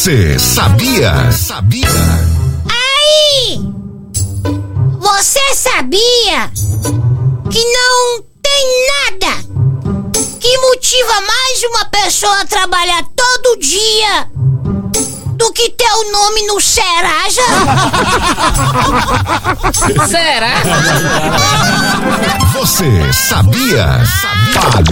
Você sabia? Aí! Você sabia que não tem nada que motiva mais uma pessoa a trabalhar todo dia do que ter o nome no Serasa? Será? Você sabia?